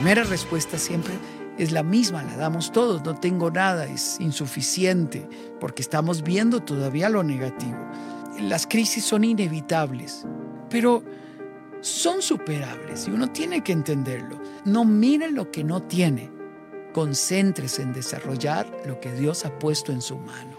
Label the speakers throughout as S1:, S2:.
S1: primera respuesta siempre es la misma, la damos todos, no tengo nada, es insuficiente, porque estamos viendo todavía lo negativo. Las crisis son inevitables, pero son superables y uno tiene que entenderlo. No mire lo que no tiene, concéntrese en desarrollar lo que Dios ha puesto en su mano.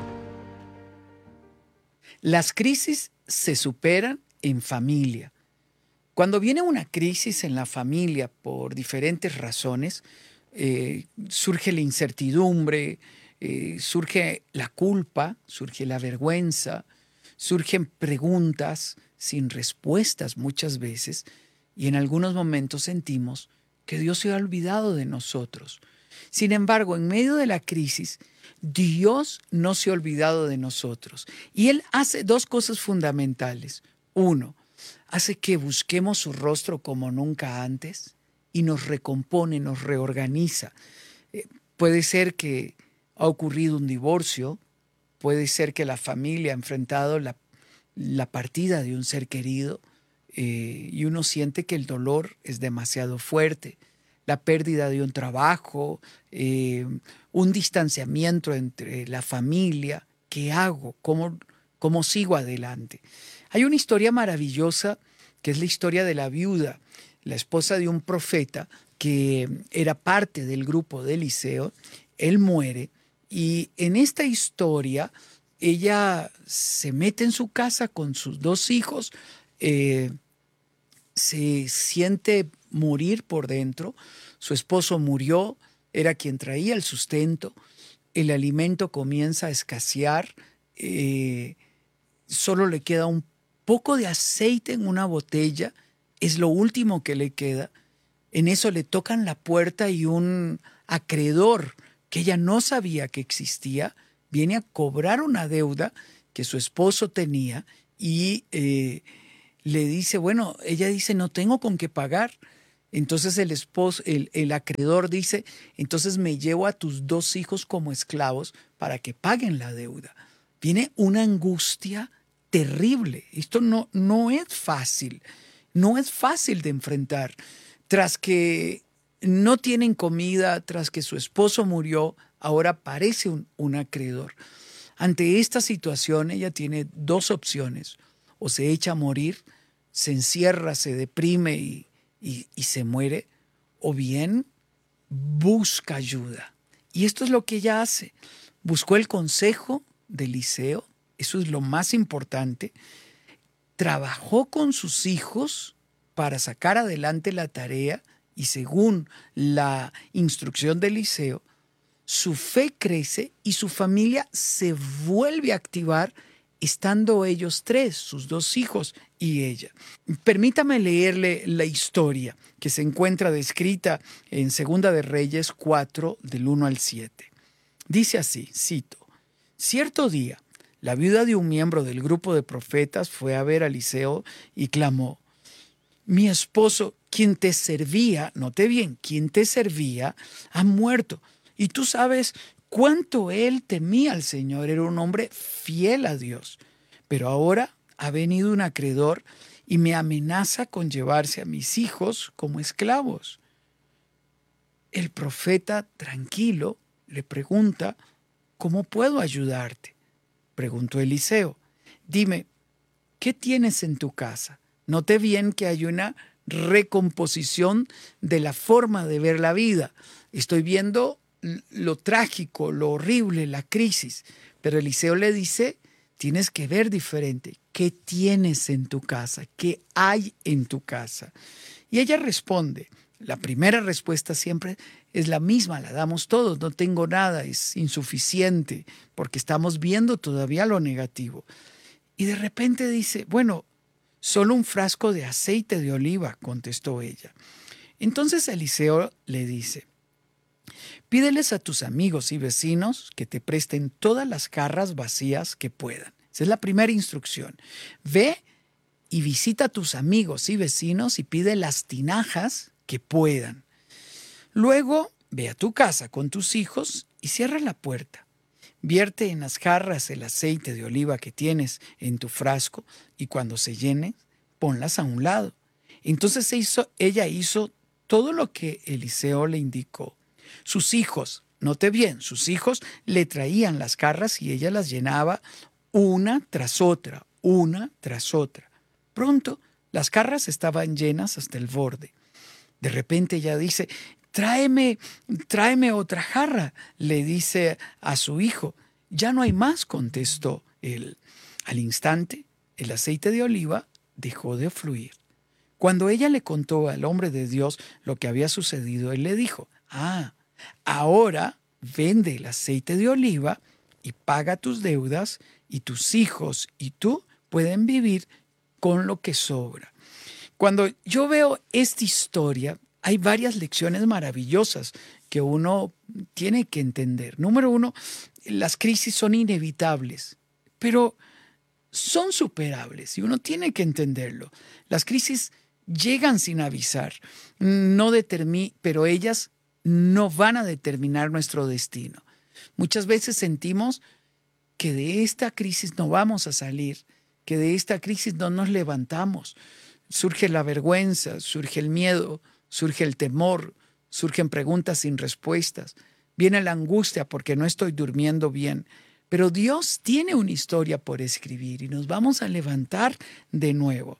S1: Las crisis se superan en familia. Cuando viene una crisis en la familia por diferentes razones, surge la incertidumbre, surge la culpa, surge la vergüenza, surgen preguntas sin respuestas muchas veces, y en algunos momentos sentimos que Dios se ha olvidado de nosotros. Sin embargo, en medio de la crisis, Dios no se ha olvidado de nosotros. Y Él hace dos cosas fundamentales. Uno, hace que busquemos su rostro como nunca antes y nos recompone, nos reorganiza. Puede ser que ha ocurrido un divorcio, puede ser que la familia ha enfrentado la partida de un ser querido y uno siente que el dolor es demasiado fuerte. La pérdida de un trabajo, un distanciamiento entre la familia. ¿Qué hago? ¿Cómo sigo adelante? Hay una historia maravillosa que es la historia de la viuda, la esposa de un profeta que era parte del grupo de Eliseo. Él muere y en esta historia ella se mete en su casa con sus dos hijos, se siente morir por dentro. Su esposo murió, era quien traía el sustento, el alimento comienza a escasear, solo le queda un poco de aceite en una botella, es lo último que le queda. En eso le tocan la puerta y un acreedor que ella no sabía que existía viene a cobrar una deuda que su esposo tenía y le dice, bueno, ella dice, no tengo con qué pagar. Entonces el acreedor dice, entonces me llevo a tus dos hijos como esclavos para que paguen la deuda. Viene una angustia terrible. Esto no es fácil, no es fácil de enfrentar. Tras que no tienen comida, tras que su esposo murió, ahora aparece un acreedor. Ante esta situación ella tiene dos opciones: o se echa a morir, se encierra, se deprime y se muere, o bien busca ayuda. Y esto es lo que ella hace. Buscó el consejo de Eliseo, eso es lo más importante. Trabajó con sus hijos para sacar adelante la tarea y según la instrucción de Eliseo, su fe crece y su familia se vuelve a activar estando ellos tres, sus dos hijos y ella. Permítame leerle la historia que se encuentra descrita en Segunda de Reyes 4, del 1 al 7. Dice así, cito: Cierto día, la viuda de un miembro del grupo de profetas fue a ver a Eliseo y clamó: mi esposo, quien te servía, note bien, quien te servía, ha muerto. Y tú sabes cuánto él temía al Señor, era un hombre fiel a Dios. Pero ahora ha venido un acreedor y me amenaza con llevarse a mis hijos como esclavos. El profeta, tranquilo, le pregunta: ¿cómo puedo ayudarte? Preguntó Eliseo: dime, ¿qué tienes en tu casa? Note bien que hay una recomposición de la forma de ver la vida. Estoy viendo lo trágico, lo horrible, la crisis. Pero Eliseo le dice, tienes que ver diferente. ¿Qué tienes en tu casa? ¿Qué hay en tu casa? Y ella responde, la primera respuesta siempre es la misma, la damos todos, no tengo nada, es insuficiente, porque estamos viendo todavía lo negativo. Y de repente dice, bueno, solo un frasco de aceite de oliva, contestó ella. Entonces Eliseo le dice, pídeles a tus amigos y vecinos que te presten todas las jarras vacías que puedan. Esa es la primera instrucción. Ve y visita a tus amigos y vecinos y pide las tinajas que puedan. Luego ve a tu casa con tus hijos y cierra la puerta. Vierte en las jarras el aceite de oliva que tienes en tu frasco y cuando se llenen, ponlas a un lado. Entonces ella hizo todo lo que Eliseo le indicó. Sus hijos, note bien, sus hijos le traían las jarras y ella las llenaba una tras otra, una tras otra. Pronto las jarras estaban llenas hasta el borde. De repente ella dice, tráeme otra jarra, le dice a su hijo. Ya no hay más, contestó él. Al instante, el aceite de oliva dejó de fluir. Cuando ella le contó al hombre de Dios lo que había sucedido, él le dijo, ahora vende el aceite de oliva y paga tus deudas, y tus hijos y tú pueden vivir con lo que sobra. Cuando yo veo esta historia, hay varias lecciones maravillosas que uno tiene que entender. Número uno, las crisis son inevitables, pero son superables y uno tiene que entenderlo. Las crisis llegan sin avisar, pero ellas no van a determinar nuestro destino. Muchas veces sentimos que de esta crisis no vamos a salir, que de esta crisis no nos levantamos. Surge la vergüenza, surge el miedo, surge el temor, surgen preguntas sin respuestas. Viene la angustia porque no estoy durmiendo bien. Pero Dios tiene una historia por escribir y nos vamos a levantar de nuevo.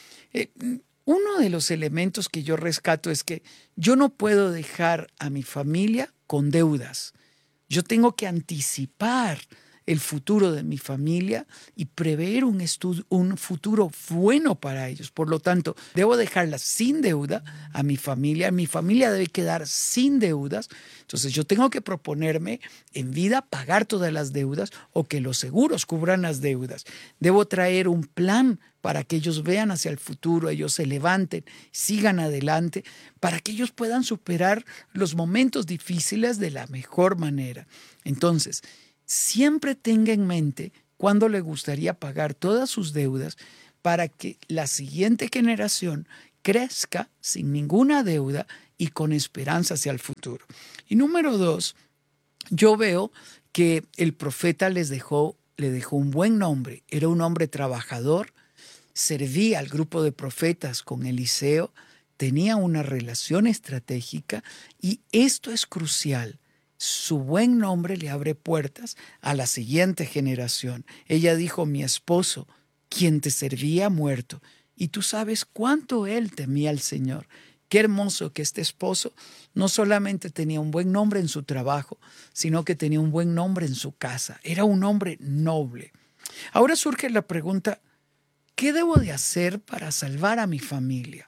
S1: Uno de los elementos que yo rescato es que yo no puedo dejar a mi familia con deudas. Yo tengo que anticipar el futuro de mi familia y prever un futuro bueno para ellos. Por lo tanto, debo dejarla sin deuda a mi familia. Mi familia debe quedar sin deudas. Entonces, yo tengo que proponerme en vida pagar todas las deudas o que los seguros cubran las deudas. Debo traer un plan para que ellos vean hacia el futuro, ellos se levanten, sigan adelante, para que ellos puedan superar los momentos difíciles de la mejor manera. Entonces, siempre tenga en mente cuándo le gustaría pagar todas sus deudas para que la siguiente generación crezca sin ninguna deuda y con esperanza hacia el futuro. Y número dos, yo veo que el profeta le dejó un buen nombre. Era un hombre trabajador, servía al grupo de profetas con Eliseo, tenía una relación estratégica y esto es crucial. Su buen nombre le abre puertas a la siguiente generación. Ella dijo, mi esposo, quien te servía, ha muerto. Y tú sabes cuánto él temía al Señor. Qué hermoso que este esposo no solamente tenía un buen nombre en su trabajo, sino que tenía un buen nombre en su casa. Era un hombre noble. Ahora surge la pregunta, ¿qué debo de hacer para salvar a mi familia?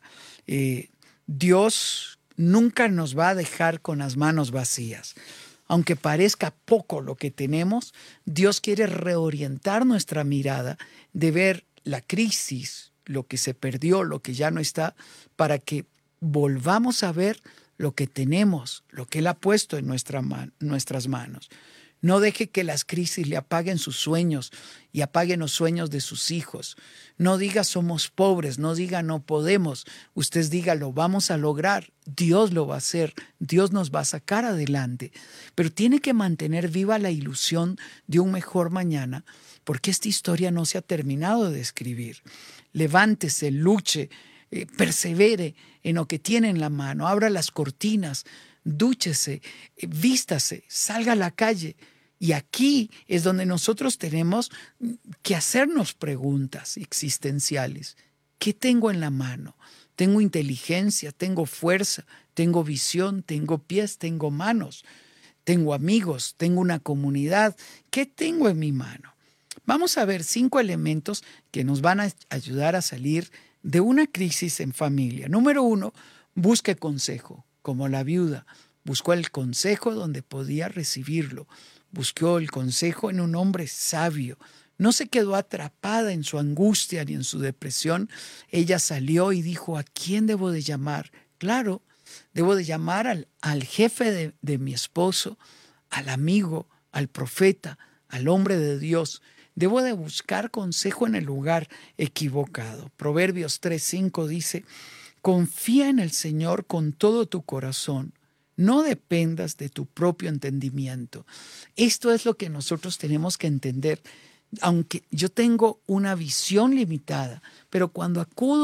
S1: Dios nunca nos va a dejar con las manos vacías. Aunque parezca poco lo que tenemos, Dios quiere reorientar nuestra mirada de ver la crisis, lo que se perdió, lo que ya no está, para que volvamos a ver lo que tenemos, lo que Él ha puesto en nuestras manos. No deje que las crisis le apaguen sus sueños y apaguen los sueños de sus hijos. No diga somos pobres, no diga no podemos. Usted diga lo vamos a lograr, Dios lo va a hacer, Dios nos va a sacar adelante. Pero tiene que mantener viva la ilusión de un mejor mañana, porque esta historia no se ha terminado de escribir. Levántese, luche, persevere en lo que tiene en la mano, abra las cortinas, dúchese, vístase, salga a la calle. Y aquí es donde nosotros tenemos que hacernos preguntas existenciales. ¿Qué tengo en la mano? Tengo inteligencia, tengo fuerza, tengo visión, tengo pies, tengo manos, tengo amigos, tengo una comunidad. ¿Qué tengo en mi mano? Vamos a ver 5 elementos que nos van a ayudar a salir de una crisis en familia. Número 1, busque consejo, como la viuda. Buscó el consejo donde podía recibirlo. Buscó el consejo en un hombre sabio. No se quedó atrapada en su angustia ni en su depresión. Ella salió y dijo, ¿a quién debo de llamar? Claro, debo de llamar al jefe de mi esposo, al amigo, al profeta, al hombre de Dios. Debo de buscar consejo en el lugar equivocado. Proverbios 3:5 dice, confía en el Señor con todo tu corazón. No dependas de tu propio entendimiento. Esto es lo que nosotros tenemos que entender. Aunque yo tengo una visión limitada, pero cuando acudo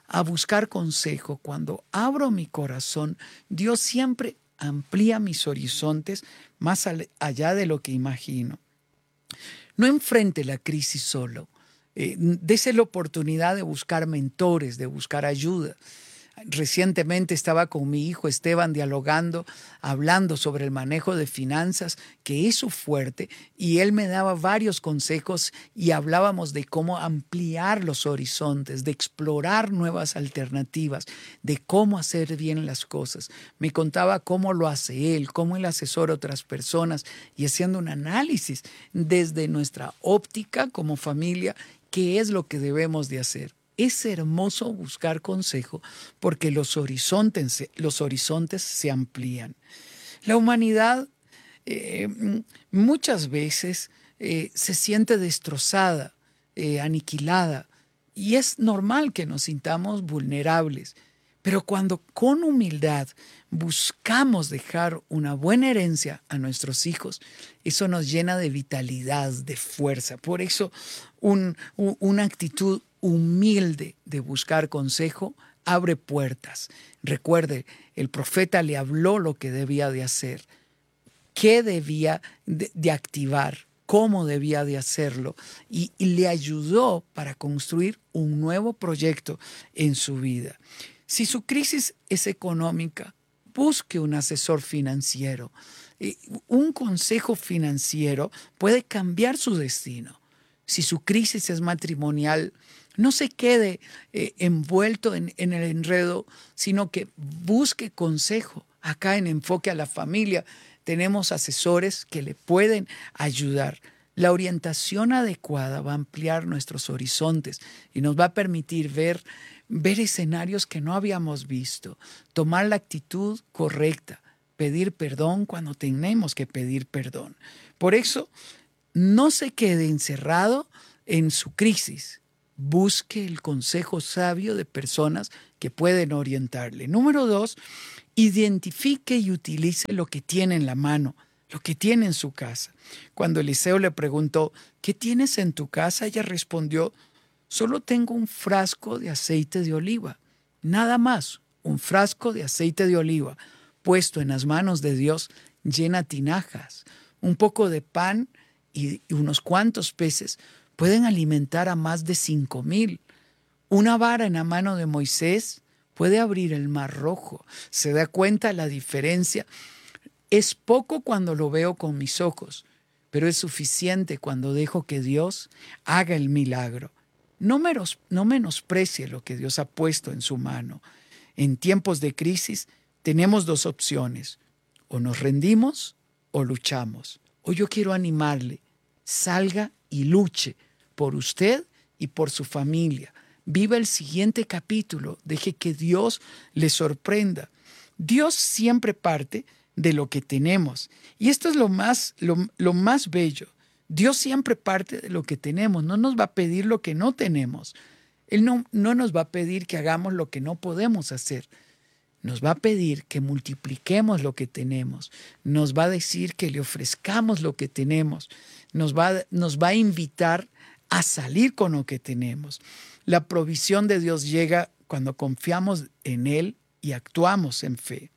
S1: a buscar consejo, cuando abro mi corazón, Dios siempre amplía mis horizontes más allá de lo que imagino. No enfrente la crisis solo. Dese la oportunidad de buscar mentores, de buscar ayuda. Recientemente estaba con mi hijo Esteban dialogando, hablando sobre el manejo de finanzas, que es su fuerte, y él me daba varios consejos y hablábamos de cómo ampliar los horizontes, de explorar nuevas alternativas, de cómo hacer bien las cosas. Me contaba cómo lo hace él, cómo él asesora a otras personas y haciendo un análisis desde nuestra óptica como familia, qué es lo que debemos de hacer. Es hermoso buscar consejo porque los horizontes se amplían. La humanidad muchas veces se siente destrozada, aniquilada, y es normal que nos sintamos vulnerables. Pero cuando con humildad buscamos dejar una buena herencia a nuestros hijos, eso nos llena de vitalidad, de fuerza. Por eso una actitud humilde de buscar consejo abre puertas. Recuerde, el profeta le habló lo que debía de hacer, qué debía de activar, cómo debía de hacerlo, y le ayudó para construir un nuevo proyecto en su vida. Si su crisis es económica, busque un asesor financiero. Un consejo financiero puede cambiar su destino. Si su crisis es matrimonial, no se quede envuelto en el enredo, sino que busque consejo. Acá en Enfoque a la Familia tenemos asesores que le pueden ayudar. La orientación adecuada va a ampliar nuestros horizontes y nos va a permitir ver escenarios que no habíamos visto, tomar la actitud correcta, pedir perdón cuando tenemos que pedir perdón. Por eso, no se quede encerrado en su crisis. Busque el consejo sabio de personas que pueden orientarle. Número 2, identifique y utilice lo que tiene en la mano, lo que tiene en su casa. Cuando Eliseo le preguntó, ¿qué tienes en tu casa? Ella respondió, solo tengo un frasco de aceite de oliva. Nada más, un frasco de aceite de oliva puesto en las manos de Dios llena tinajas. Un poco de pan y unos cuantos peces pueden alimentar a más de 5,000. Una vara en la mano de Moisés puede abrir el mar rojo. ¿Se da cuenta la diferencia? Es poco cuando lo veo con mis ojos, pero es suficiente cuando dejo que Dios haga el milagro. No menosprecie lo que Dios ha puesto en su mano. En tiempos de crisis tenemos 2 opciones. O nos rendimos o luchamos. O yo quiero animarle, salga y luche por usted y por su familia. Viva el siguiente capítulo, deje que Dios le sorprenda. Dios siempre parte de lo que tenemos. Y esto es lo más bello. Dios siempre parte de lo que tenemos. No nos va a pedir lo que no tenemos. Él no nos va a pedir que hagamos lo que no podemos hacer. Nos va a pedir que multipliquemos lo que tenemos. Nos va a decir que le ofrezcamos lo que tenemos. Nos va a invitar a salir con lo que tenemos. La provisión de Dios llega cuando confiamos en Él y actuamos en fe.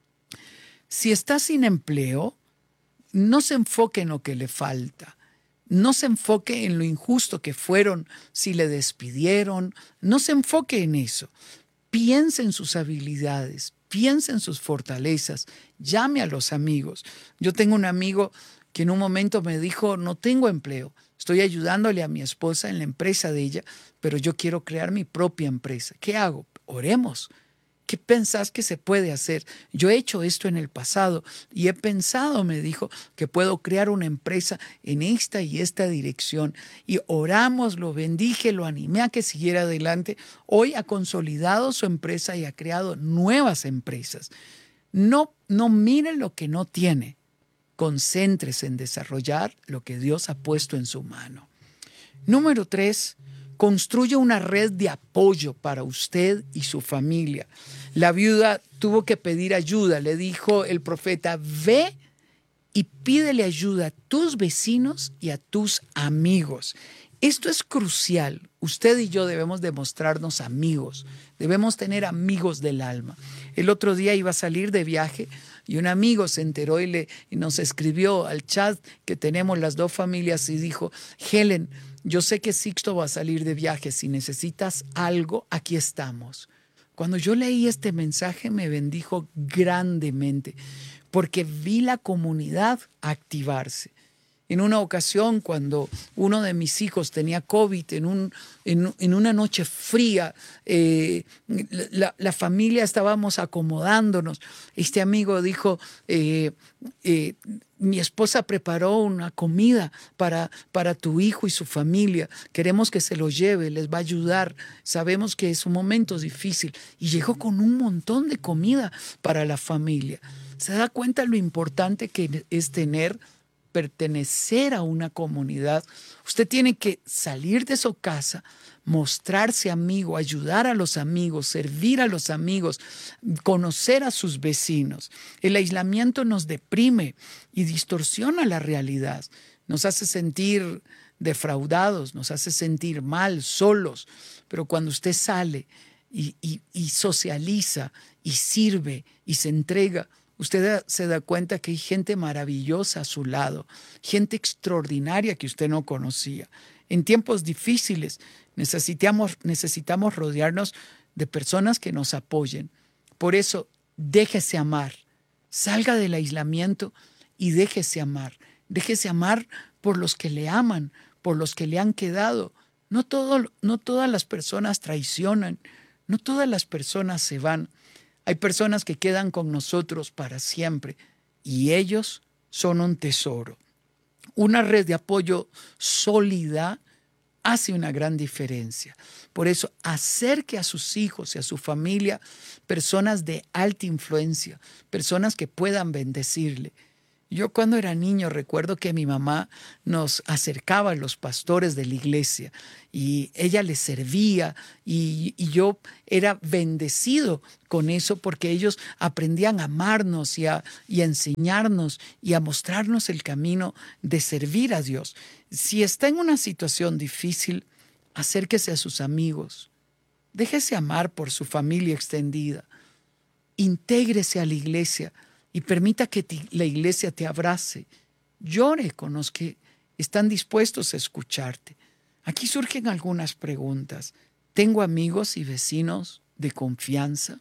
S1: Si está sin empleo, no se enfoque en lo que le falta. No se enfoque en lo injusto que fueron si le despidieron. No se enfoque en eso. Piense en sus habilidades, piense en sus fortalezas, llame a los amigos. Yo tengo un amigo que en un momento me dijo, no tengo empleo, estoy ayudándole a mi esposa en la empresa de ella, pero yo quiero crear mi propia empresa. ¿Qué hago? Oremos. ¿Qué pensás que se puede hacer? Yo he hecho esto en el pasado y he pensado, me dijo, que puedo crear una empresa en esta y esta dirección. Y oramos, lo bendije, lo animé a que siguiera adelante. Hoy ha consolidado su empresa y ha creado nuevas empresas. No mire lo que no tiene. Concéntrese en desarrollar lo que Dios ha puesto en su mano. Número 3. Construye una red de apoyo para usted y su familia. La viuda tuvo que pedir ayuda. Le dijo el profeta, ve y pídele ayuda a tus vecinos y a tus amigos. Esto es crucial. Usted y yo debemos demostrarnos amigos. Debemos tener amigos del alma. El otro día iba a salir de viaje y un amigo se enteró y nos escribió al chat que tenemos las dos familias y dijo: Helen, yo sé que Sixto va a salir de viaje. Si necesitas algo, aquí estamos. Cuando yo leí este mensaje me bendijo grandemente porque vi la comunidad activarse. En una ocasión, cuando uno de mis hijos tenía COVID, en una noche fría, la familia estábamos acomodándonos. Este amigo dijo, mi esposa preparó una comida para tu hijo y su familia. Queremos que se lo lleve, les va a ayudar. Sabemos que es un momento difícil. Y llegó con un montón de comida para la familia. ¿Se da cuenta lo importante que es pertenecer a una comunidad? Usted tiene que salir de su casa, mostrarse amigo, ayudar a los amigos, servir a los amigos, conocer a sus vecinos. El aislamiento nos deprime y distorsiona la realidad. Nos hace sentir defraudados, nos hace sentir mal, solos. Pero cuando usted sale y socializa y sirve y se entrega, usted se da cuenta que hay gente maravillosa a su lado, gente extraordinaria que usted no conocía. En tiempos difíciles necesitamos rodearnos de personas que nos apoyen. Por eso, déjese amar. Salga del aislamiento y déjese amar. Déjese amar por los que le aman, por los que le han quedado. No todas las personas traicionan, no todas las personas se van. Hay personas que quedan con nosotros para siempre y ellos son un tesoro. Una red de apoyo sólida hace una gran diferencia. Por eso, acerque a sus hijos y a su familia personas de alta influencia, personas que puedan bendecirle. Yo cuando era niño recuerdo que mi mamá nos acercaba a los pastores de la iglesia y ella les servía y yo era bendecido con eso porque ellos aprendían a amarnos y a enseñarnos y a mostrarnos el camino de servir a Dios. Si está en una situación difícil, acérquese a sus amigos, déjese amar por su familia extendida, intégrese a la iglesia y permita que la iglesia te abrace. Llore con los que están dispuestos a escucharte. Aquí surgen algunas preguntas. ¿Tengo amigos y vecinos de confianza?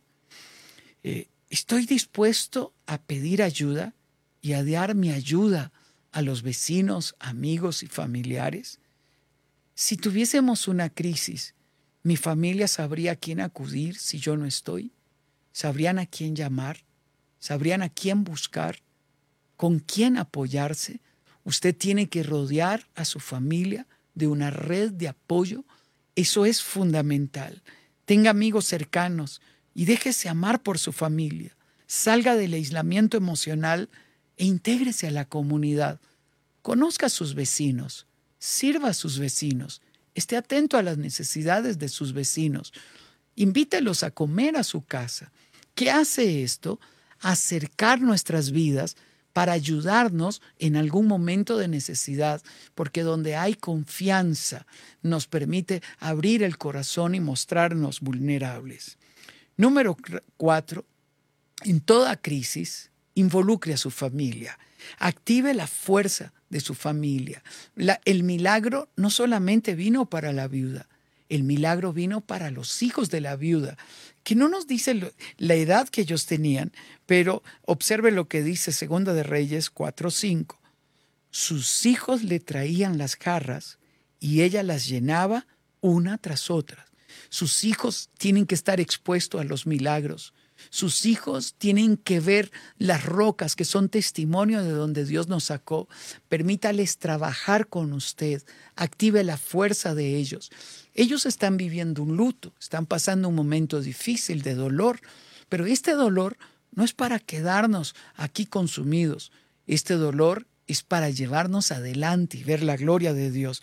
S1: ¿Estoy dispuesto a pedir ayuda y a dar mi ayuda a los vecinos, amigos y familiares? Si tuviésemos una crisis, ¿mi familia sabría a quién acudir si yo no estoy? ¿Sabrían a quién llamar? ¿Sabrían a quién buscar? ¿Con quién apoyarse? Usted tiene que rodear a su familia de una red de apoyo. Eso es fundamental. Tenga amigos cercanos y déjese amar por su familia. Salga del aislamiento emocional e intégrese a la comunidad. Conozca a sus vecinos, sirva a sus vecinos, esté atento a las necesidades de sus vecinos. Invítelos a comer a su casa. ¿Qué hace esto? Acercar nuestras vidas para ayudarnos en algún momento de necesidad, porque donde hay confianza nos permite abrir el corazón y mostrarnos vulnerables. Número 4, en toda crisis, involucre a su familia, active la fuerza de su familia. El milagro no solamente vino para la viuda, el milagro vino para los hijos de la viuda, que no nos dice la edad que ellos tenían, pero observe lo que dice Segunda de Reyes 4:5. Sus hijos le traían las jarras y ella las llenaba una tras otra. Sus hijos tienen que estar expuestos a los milagros. Sus hijos tienen que ver las rocas que son testimonio de donde Dios nos sacó. Permítales trabajar con usted. Active la fuerza de ellos. Ellos están viviendo un luto, están pasando un momento difícil de dolor, pero este dolor no es para quedarnos aquí consumidos. Este dolor es para llevarnos adelante y ver la gloria de Dios.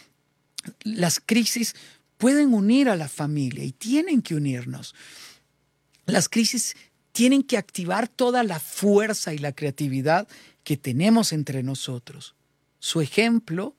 S1: Las crisis pueden unir a la familia y tienen que unirnos. Las crisis tienen que activar toda la fuerza y la creatividad que tenemos entre nosotros. Su ejemplo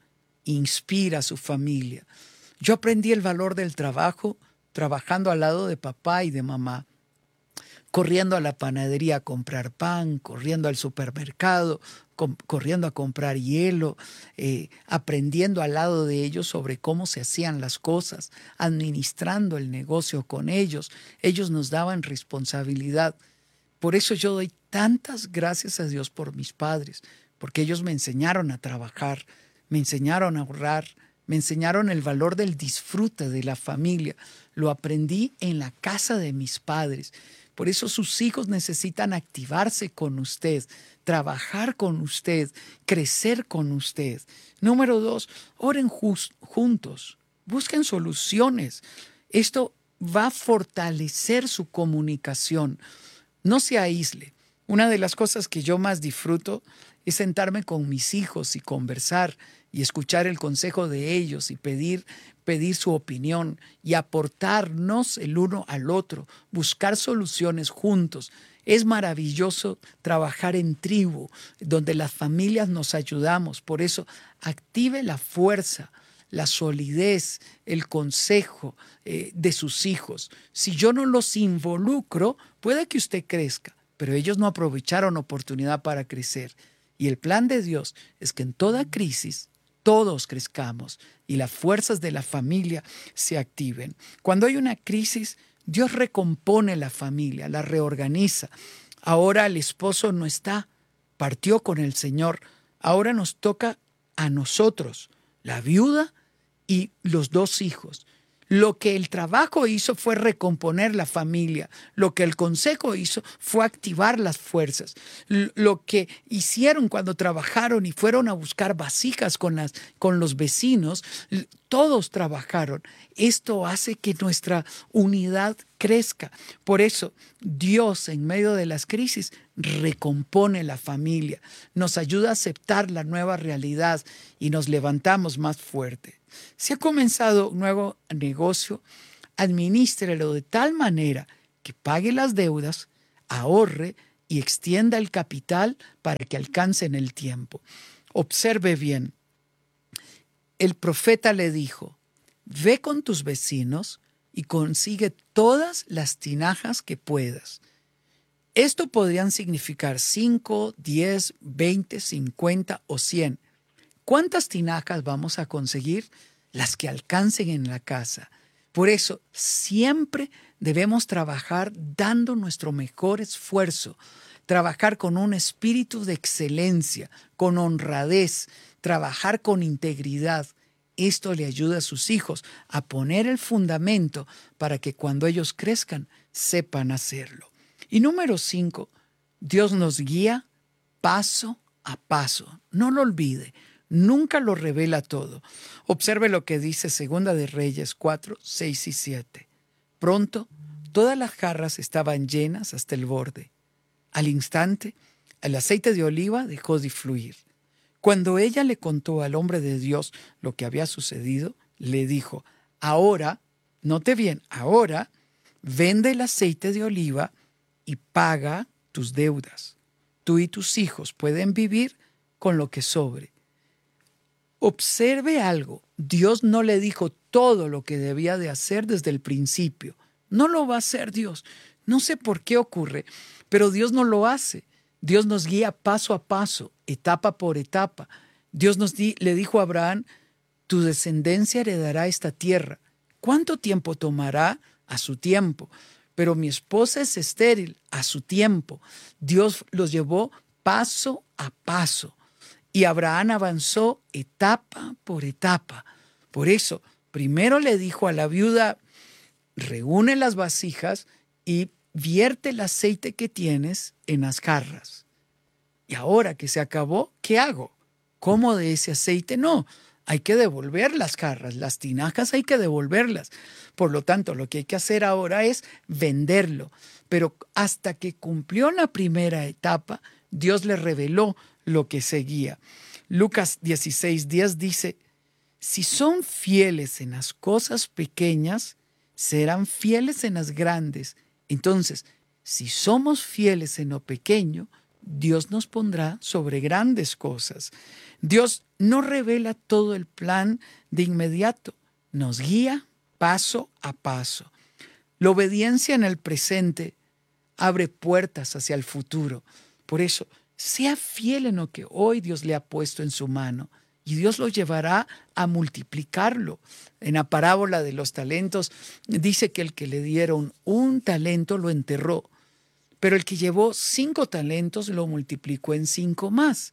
S1: inspira a su familia. Yo aprendí el valor del trabajo trabajando al lado de papá y de mamá, corriendo a la panadería a comprar pan, corriendo al supermercado, corriendo a comprar hielo, aprendiendo al lado de ellos sobre cómo se hacían las cosas, administrando el negocio con ellos. Ellos nos daban responsabilidad. Por eso yo doy tantas gracias a Dios por mis padres, porque ellos me enseñaron a trabajar, me enseñaron a ahorrar, me enseñaron el valor del disfrute de la familia. Lo aprendí en la casa de mis padres. Por eso sus hijos necesitan activarse con usted, trabajar con usted, crecer con usted. Número 2, oren juntos, busquen soluciones. Esto va a fortalecer su comunicación. No se aísle. Una de las cosas que yo más disfruto es sentarme con mis hijos y conversar y escuchar el consejo de ellos y pedir su opinión y aportarnos el uno al otro, buscar soluciones juntos. Es maravilloso trabajar en tribu, donde las familias nos ayudamos. Por eso, active la fuerza, la solidez, el consejo de sus hijos. Si yo no los involucro, puede que usted crezca, pero ellos no aprovecharon oportunidad para crecer. Y el plan de Dios es que en toda crisis todos crezcamos y las fuerzas de la familia se activen. Cuando hay una crisis, Dios recompone la familia, la reorganiza. Ahora el esposo no está, partió con el Señor. Ahora nos toca a nosotros, la viuda y los 2 hijos. Lo que el trabajo hizo fue recomponer la familia. Lo que el consejo hizo fue activar las fuerzas. Lo que hicieron cuando trabajaron y fueron a buscar vasijas con los vecinos, todos trabajaron. Esto hace que nuestra unidad crezca. Por eso, Dios en medio de las crisis recompone la familia, nos ayuda a aceptar la nueva realidad y nos levantamos más fuerte. Si ha comenzado un nuevo negocio, administrelo de tal manera que pague las deudas, ahorre y extienda el capital para que alcance en el tiempo. Observe bien. El profeta le dijo: ve con tus vecinos y consigue todas las tinajas que puedas. Esto podrían significar 5, 10, 20, 50 o 100. ¿Cuántas tinajas vamos a conseguir? Las que alcancen en la casa. Por eso, siempre debemos trabajar dando nuestro mejor esfuerzo, trabajar con un espíritu de excelencia, con honradez, trabajar con integridad. Esto le ayuda a sus hijos a poner el fundamento para que cuando ellos crezcan, sepan hacerlo. Y número 5, Dios nos guía paso a paso. No lo olvide. Nunca lo revela todo. Observe lo que dice Segunda de Reyes 4, 6 y 7. Pronto, todas las jarras estaban llenas hasta el borde. Al instante, el aceite de oliva dejó de fluir. Cuando ella le contó al hombre de Dios lo que había sucedido, le dijo: ahora, note bien, ahora vende el aceite de oliva y paga tus deudas. Tú y tus hijos pueden vivir con lo que sobre. Observe algo, Dios no le dijo todo lo que debía de hacer desde el principio. No lo va a hacer Dios. No sé por qué ocurre, pero Dios no lo hace. Dios nos guía paso a paso, etapa por etapa. Dios le dijo a Abraham: tu descendencia heredará esta tierra. ¿Cuánto tiempo tomará? A su tiempo. Pero mi esposa es estéril, a su tiempo. Dios los llevó paso a paso. Y Abraham avanzó etapa por etapa. Por eso, primero le dijo a la viuda: reúne las vasijas y vierte el aceite que tienes en las jarras. Y ahora que se acabó, ¿qué hago? ¿Como de ese aceite? No, hay que devolver las jarras, las tinajas hay que devolverlas. Por lo tanto, lo que hay que hacer ahora es venderlo. Pero hasta que cumplió la primera etapa, Dios le reveló lo que seguía. Lucas 16:10 dice: si son fieles en las cosas pequeñas, serán fieles en las grandes. Entonces, si somos fieles en lo pequeño, Dios nos pondrá sobre grandes cosas. Dios no revela todo el plan de inmediato, nos guía paso a paso. La obediencia en el presente abre puertas hacia el futuro. Por eso, sea fiel en lo que hoy Dios le ha puesto en su mano y Dios lo llevará a multiplicarlo. En la parábola de los talentos dice que el que le dieron un talento lo enterró, pero el que llevó 5 talentos lo multiplicó en 5 más.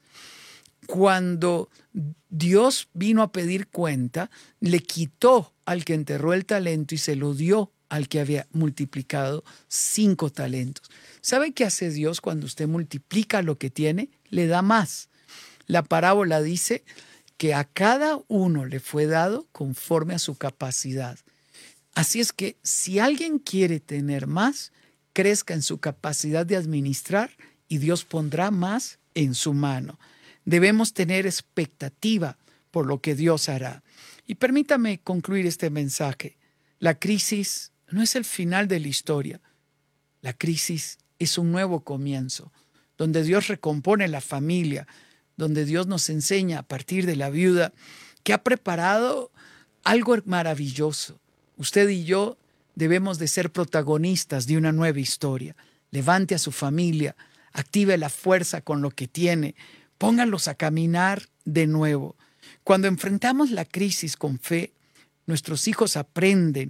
S1: Cuando Dios vino a pedir cuenta, le quitó al que enterró el talento y se lo dio al que había multiplicado 5 talentos. ¿Sabe qué hace Dios cuando usted multiplica lo que tiene? Le da más. La parábola dice que a cada uno le fue dado conforme a su capacidad. Así es que si alguien quiere tener más, crezca en su capacidad de administrar y Dios pondrá más en su mano. Debemos tener expectativa por lo que Dios hará. Y permítame concluir este mensaje. La crisis no es el final de la historia. La crisis es un nuevo comienzo, donde Dios recompone la familia, donde Dios nos enseña a partir de la viuda que ha preparado algo maravilloso. Usted y yo debemos de ser protagonistas de una nueva historia. Levante a su familia, active la fuerza con lo que tiene, pónganlos a caminar de nuevo. Cuando enfrentamos la crisis con fe, nuestros hijos aprenden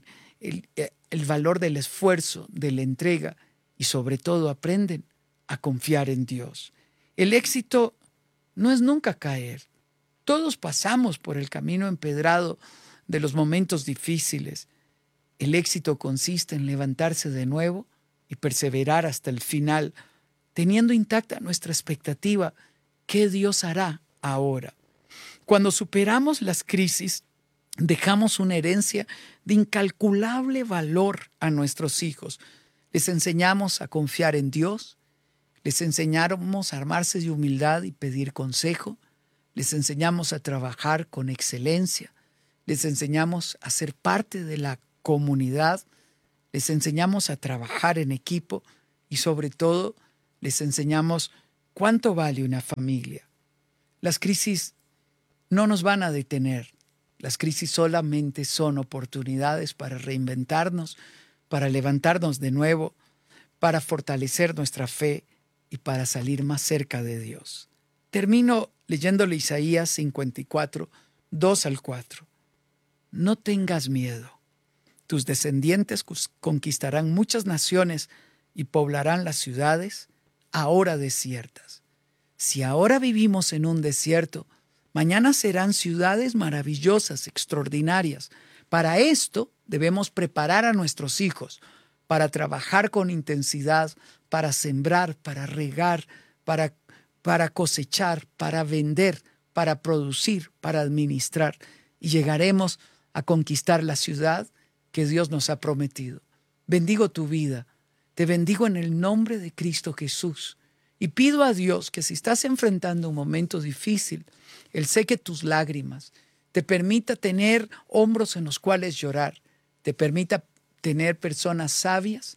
S1: el valor del esfuerzo, de la entrega y sobre todo aprenden a confiar en Dios. El éxito no es nunca caer. Todos pasamos por el camino empedrado de los momentos difíciles. El éxito consiste en levantarse de nuevo y perseverar hasta el final, teniendo intacta nuestra expectativa. ¿Qué Dios hará ahora? Cuando superamos las crisis, dejamos una herencia de incalculable valor a nuestros hijos. Les enseñamos a confiar en Dios, les enseñamos a armarse de humildad y pedir consejo, les enseñamos a trabajar con excelencia, les enseñamos a ser parte de la comunidad, les enseñamos a trabajar en equipo y sobre todo les enseñamos cuánto vale una familia. Las crisis no nos van a detener. Las crisis solamente son oportunidades para reinventarnos, para levantarnos de nuevo, para fortalecer nuestra fe y para salir más cerca de Dios. Termino leyéndole Isaías 54, 2 al 4. No tengas miedo. Tus descendientes conquistarán muchas naciones y poblarán las ciudades ahora desiertas. Si ahora vivimos en un desierto, mañana serán ciudades maravillosas, extraordinarias. Para esto debemos preparar a nuestros hijos, para trabajar con intensidad, para sembrar, para regar, para cosechar, para vender, para producir, para administrar. Y llegaremos a conquistar la ciudad que Dios nos ha prometido. Bendigo tu vida. Te bendigo en el nombre de Cristo Jesús. Y pido a Dios que si estás enfrentando un momento difícil, Él seque tus lágrimas, te permita tener hombros en los cuales llorar, te permita tener personas sabias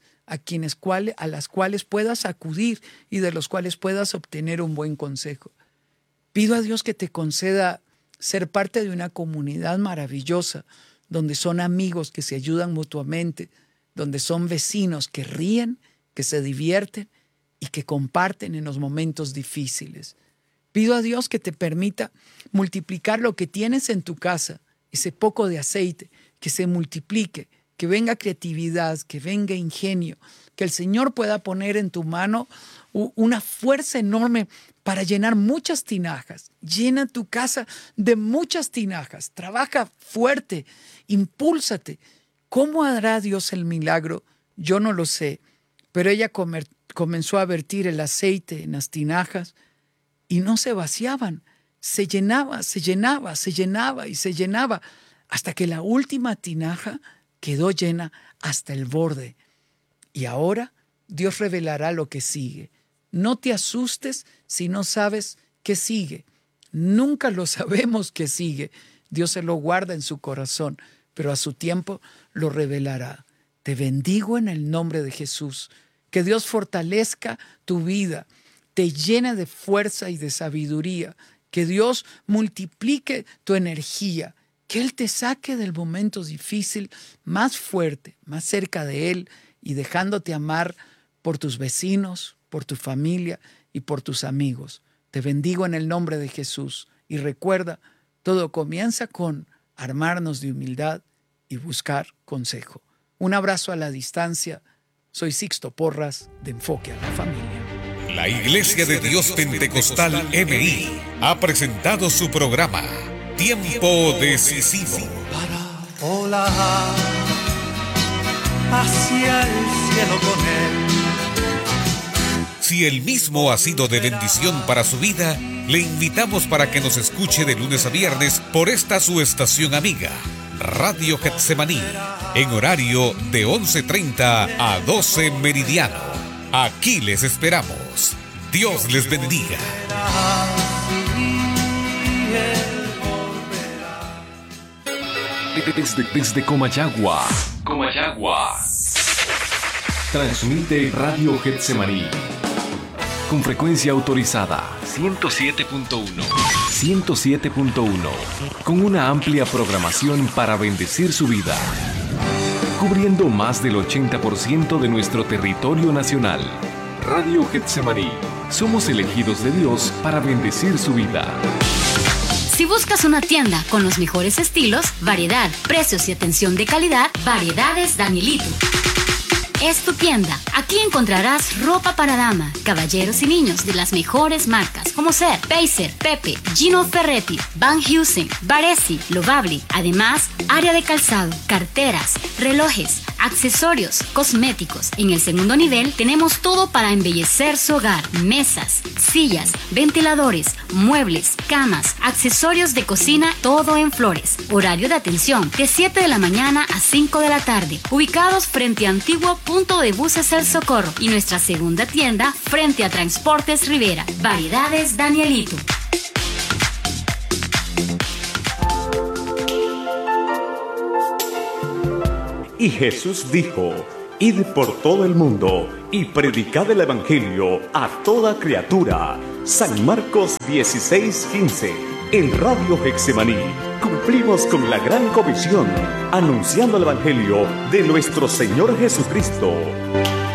S1: a las cuales puedas acudir y de los cuales puedas obtener un buen consejo. Pido a Dios que te conceda ser parte de una comunidad maravillosa, donde son amigos que se ayudan mutuamente, donde son vecinos que ríen, que se divierten y que comparten en los momentos difíciles. Pido a Dios que te permita multiplicar lo que tienes en tu casa, ese poco de aceite, que se multiplique, que venga creatividad, que venga ingenio, que el Señor pueda poner en tu mano una fuerza enorme para llenar muchas tinajas. Llena tu casa de muchas tinajas. Trabaja fuerte, impúlsate. ¿Cómo hará Dios el milagro? Yo no lo sé, pero ella comenzó a vertir el aceite en las tinajas y no se vaciaban. Se llenaba, se llenaba, se llenaba y se llenaba hasta que la última tinaja quedó llena hasta el borde. Y ahora Dios revelará lo que sigue. No te asustes si no sabes qué sigue. Nunca lo sabemos qué sigue. Dios se lo guarda en su corazón, pero a su tiempo lo revelará. Te bendigo en el nombre de Jesús. Que Dios fortalezca tu vida, te llene de fuerza y de sabiduría Que Dios multiplique tu energía, que Él te saque del momento difícil más fuerte, más cerca de Él y dejándote amar por tus vecinos, por tu familia y por tus amigos. Te bendigo en el nombre de Jesús y recuerda, todo comienza con armarnos de humildad y buscar consejo. Un abrazo a la distancia. Soy Sixto Porras de Enfoque a la Familia.
S2: La Iglesia de Dios Pentecostal MI ha presentado su programa Tiempo Decisivo.
S3: Para volar hacia el cielo con Él.
S2: Si el mismo ha sido de bendición para su vida, le invitamos para que nos escuche de lunes a viernes por esta su estación amiga, Radio Getsemaní, en horario de 11:30 a 12 meridiano. Aquí les esperamos. Dios les bendiga.
S4: Desde Comayagua. Transmite Radio Getsemaní. Con frecuencia autorizada 107.1. Con una amplia programación para bendecir su vida. Cubriendo más del 80% de nuestro territorio nacional. Radio Getsemaní. Somos elegidos de Dios para bendecir su vida.
S5: Si buscas una tienda con los mejores estilos, variedad, precios y atención de calidad, Variedades Danielito es tu tienda. Aquí encontrarás ropa para dama, caballeros y niños de las mejores marcas como ser Pacer, Pepe, Gino Ferretti, Van Heusen, Baresi, Lovable. Además, área de calzado, carteras, relojes, accesorios, cosméticos. En el segundo nivel tenemos todo para embellecer su hogar: mesas, sillas, ventiladores, muebles, camas, accesorios de cocina, todo en flores. Horario de atención de 7 de la mañana a 5 de la tarde. Ubicados frente a antiguo punto de buses El Socorro y nuestra segunda tienda frente a Transportes Rivera. Variedades Danielito.
S6: Y Jesús dijo: id por todo el mundo y predicad el evangelio a toda criatura. San Marcos 16:15. En Radio Getsemaní cumplimos con la gran comisión, anunciando el evangelio de nuestro Señor Jesucristo.